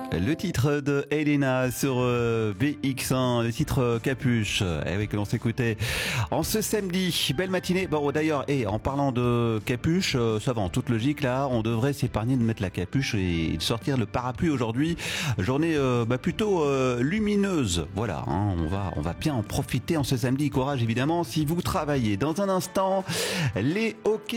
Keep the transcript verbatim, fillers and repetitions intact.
Le titre de Elena sur euh, B X un, le titre euh, Capuche, eh oui, que l'on s'écoutait en ce samedi. Belle matinée. Bon, d'ailleurs, et en parlant de capuche, euh, ça va en toute logique là, on devrait s'épargner de mettre la capuche et de sortir le parapluie aujourd'hui. Journée euh, bah, plutôt euh, lumineuse. Voilà, hein, on va on va bien en profiter en ce samedi. Courage évidemment si vous travaillez. Dans un instant, les hockey